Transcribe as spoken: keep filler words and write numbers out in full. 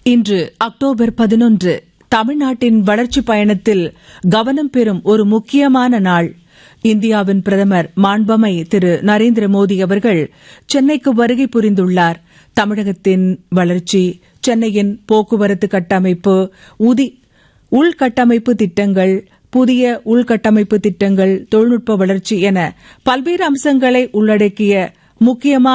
இன்று அக்டோபர் பதினொன்று தமிழ்நாட்டின் வளர்ச்சிப் பயணத்தில் கவனம் பெறும் ஒரு முக்கியமான நாள். இந்தியாவின் பிரதமர் மாண்பமை திரு நரேந்திர மோடி அவர்கள் சென்னைக்கு வருகை புரிந்துள்ளார். தமிழகத்தின் வளர்ச்சி, சென்னையின் போக்குவரத்து கட்டமைப்பு, உள்கட்டமைப்பு திட்டங்கள், புதிய உள்கட்டமைப்பு திட்டங்கள், தொழில்நுட்ப வளர்ச்சி என பல்வேறு அம்சங்களை உள்ளடக்கிய முக்கியமான